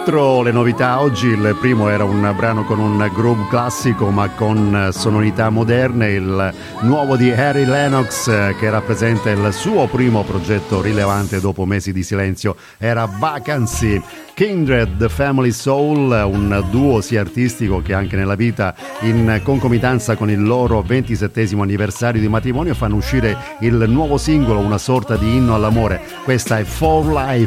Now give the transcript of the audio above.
4 le novità oggi. Il primo era un brano con un groove classico ma con sonorità moderne, il nuovo di Harry Lennox che rappresenta il suo primo progetto rilevante dopo mesi di silenzio, era Vacancy. Kindred Family Soul, un duo sia artistico che anche nella vita, in concomitanza con il loro 27esimo anniversario di matrimonio fanno uscire il nuovo singolo, una sorta di inno all'amore. Questa è For Life.